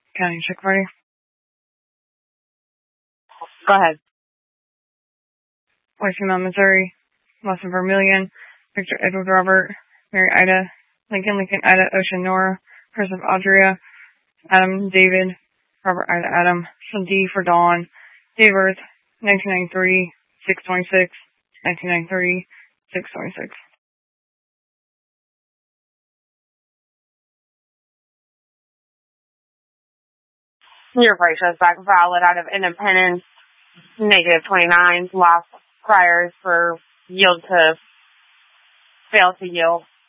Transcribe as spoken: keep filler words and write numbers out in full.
County check party. Go ahead. White female, Missouri. Lawson Vermillion. Victor Edward Robert. Mary Ida. Lincoln Lincoln Ida. Ocean Nora. Joseph Audria. Adam David. Robert Ida Adam. Son D for Dawn. Date of birth nineteen ninety-three. six twenty-six. nineteen ninety-three. six twenty-six. Your price is back valid out of Independence. Negative twenty-nine. Last priors for yield to fail to yield.